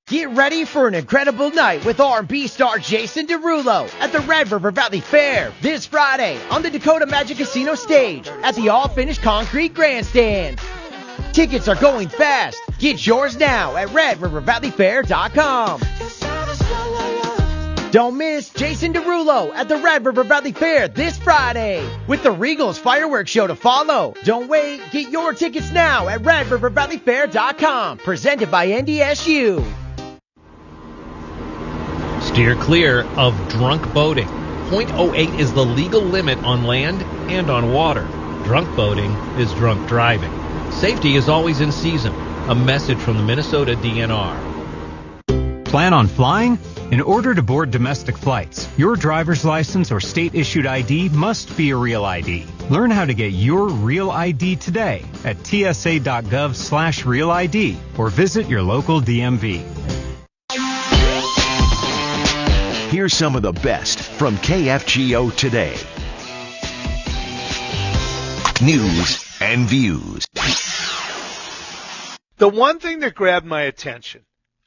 Get ready for an incredible night with R&B star Jason Derulo at the Red River Valley Fair this Friday on the Dakota Magic Casino stage at the all-finished concrete grandstand. Tickets are going fast. Get yours now at RedRiverValleyFair.com. Don't miss Jason Derulo at the Red River Valley Fair this Friday with the Regals fireworks show to follow. Don't wait. Get your tickets now at RedRiverValleyFair.com. Presented by NDSU. Steer clear of drunk boating. .08 is the legal limit on land and on water. Drunk boating is drunk driving. Safety is always in season. A message from the Minnesota DNR. Plan on flying? In order to board domestic flights, your driver's license or state-issued ID must be a real ID. Learn how to get your real ID today at tsa.gov/real ID or visit your local DMV. Here's some of the best from KFGO Today. News and views. The one thing that grabbed my attention,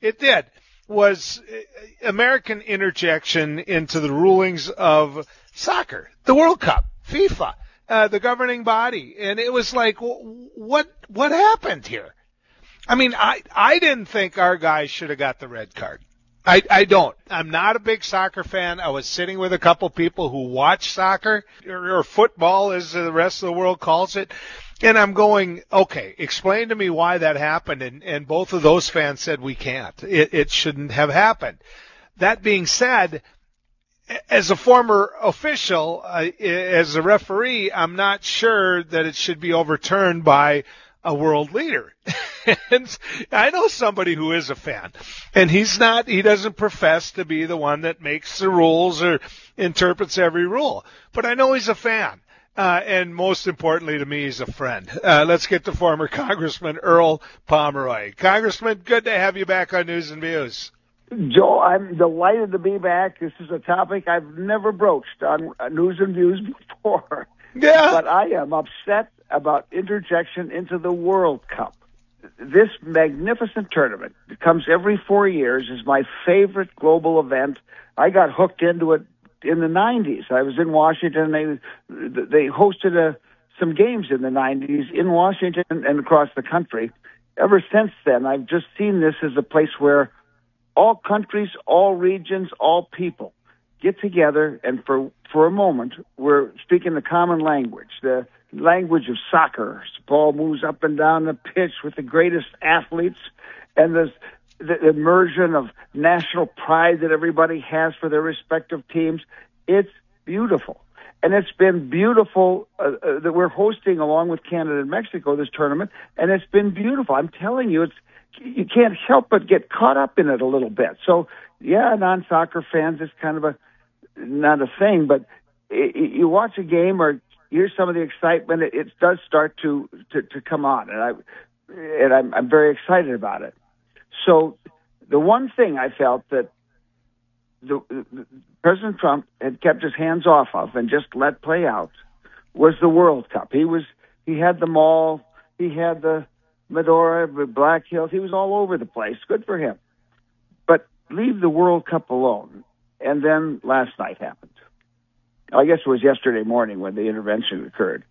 was American interjection into the rulings of soccer, the World Cup, FIFA, the governing body. And it was like, what happened here? I mean, I didn't think our guys should have got the red card. I don't. I'm not a big soccer fan. I was sitting with a couple people who watch soccer, or football as the rest of the world calls it. And I'm going, okay, explain to me why that happened. And both of those fans said we can't. It shouldn't have happened. That being said, as a former official, as a referee, I'm not sure that it should be overturned by a world leader. And I know somebody who is a fan, and he doesn't profess to be the one that makes the rules or interprets every rule. But I know he's a fan. And most importantly to me, he's a friend. Let's get to former Congressman Earl Pomeroy. Congressman, good to have you back on News and Views. Joe, I'm delighted to be back. This is a topic I've never broached on News and Views before. Yeah. But I am upset about interjection into the World Cup. This magnificent tournament that comes every 4 years is my favorite global event. I got hooked into it in the 90s. I was in Washington. They hosted some games in the 90s in Washington and across the country. Ever since then, I've just seen this as a place where all countries, all regions, all people get together, and for a moment, we're speaking the common language, the language of soccer. The ball moves up and down the pitch with the greatest athletes, and the immersion of national pride that everybody has for their respective teams. It's beautiful. And it's been beautiful that we're hosting, along with Canada and Mexico, this tournament, and it's been beautiful. I'm telling you, you can't help but get caught up in it a little bit. So, yeah, non-soccer fans, it's kind of not a thing, but you watch a game or hear some of the excitement, it does start to come on, and I'm very excited about it. So the one thing I felt that President Trump had kept his hands off of and just let play out was the World Cup. He had them all. He had the Medora, the Black Hills. He was all over the place. Good for him. But leave the World Cup alone. And then last night happened. I guess it was yesterday morning when the intervention occurred.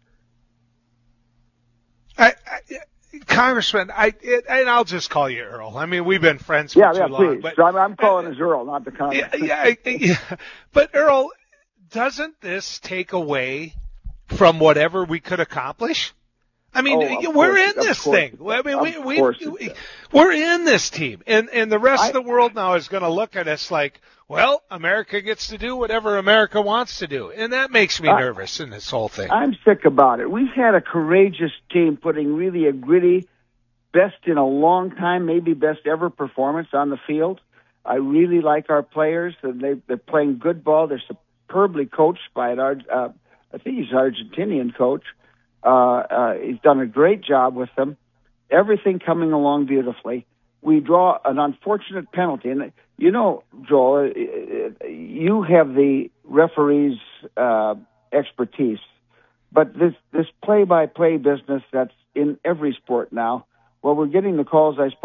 Congressman, and I'll just call you Earl. I mean, we've been friends for too long. Please. But I'm calling as Earl, not the Congressman. Yeah. But Earl, doesn't this take away from whatever we could accomplish? I mean, we're in this thing. I mean, we're in this team, and the rest of the world now is going to look at us like, well, America gets to do whatever America wants to do, and that makes me nervous in this whole thing. I'm sick about it. We've had a courageous team putting really a gritty, best in a long time, maybe best ever performance on the field. I really like our players, and they're playing good ball. They're superbly coached by I think he's an Argentinian coach. He's done a great job with them. Everything coming along beautifully. We draw an unfortunate penalty. And, you know, Joel, you have the referee's expertise. But this play-by-play business that's in every sport now, well, we're getting the calls, I suppose,